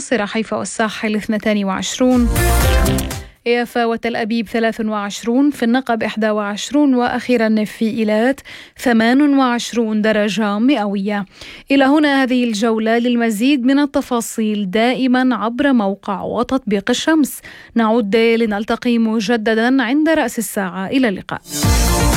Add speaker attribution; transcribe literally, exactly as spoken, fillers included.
Speaker 1: الناصرة حيفا والساحل اثنتين وعشرون، يافا وتل أبيب ثلاث وعشرون، في النقب إحدى وعشرون، وأخيرا في إيلات ثمان وعشرون درجة مئوية. إلى هنا هذه الجولة. للمزيد من التفاصيل دائما عبر موقع وتطبيق الشمس. نعود لنلتقي مجددا عند رأس الساعة. إلى اللقاء.